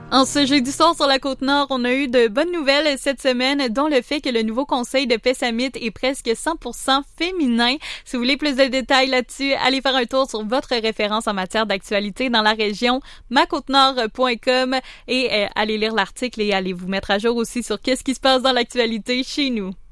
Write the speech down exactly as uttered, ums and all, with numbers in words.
En ce jeudi soir sur la Côte-Nord, on a eu de bonnes nouvelles cette semaine, dont le fait que le nouveau conseil de Pessamit est presque cent pour cent féminin. Si vous voulez plus de détails là-dessus, allez faire un tour sur votre référence en matière d'actualité dans la région, ma côte nord point com, et euh, allez lire l'article et allez vous mettre à jour aussi sur qu'est-ce qui se passe dans l'actualité chez nous.